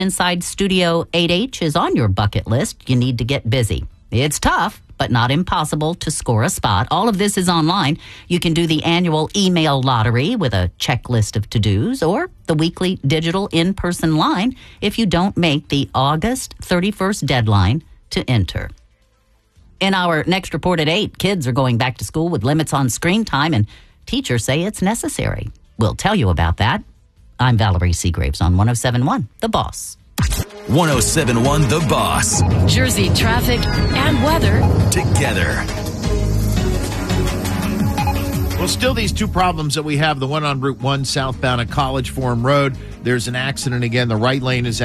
inside Studio 8H is on your bucket list, you need to get busy. It's tough, but not impossible to score a spot. All of this is online. You can do the annual email lottery with a checklist of to-dos or the weekly digital in-person line if you don't make the August 31st deadline to enter. In our next report at 8, kids are going back to school with limits on screen time, and teachers say it's necessary. We'll tell you about that. I'm Valerie Seagraves on 107.1 The Boss. 107.1 The Boss. Jersey traffic and weather together. Well, still these two problems that we have. The one on Route 1 southbound at College Forum Road. There's an accident again. The right lane is